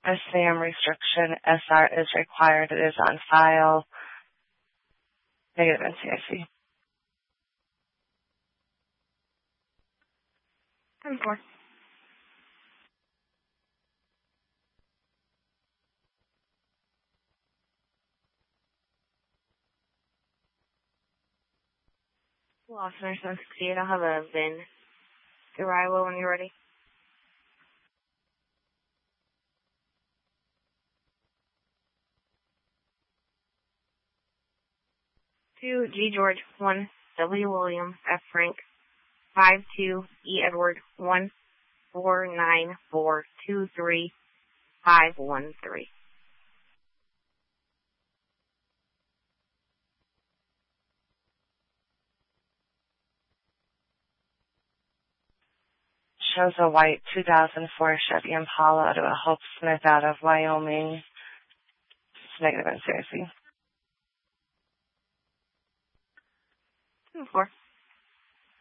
SAM restriction, SR is required. It is on file. Negative NCIC. 10-4. Lost Nurse 168. I'll have a VIN. Arrival when you're ready. 2 G George 1 W William F Frank 52 E Edward 149423513. Shows a white 2004 Chevy Impala to a Hope Smith out of Wyoming. Negative NCIC. 4.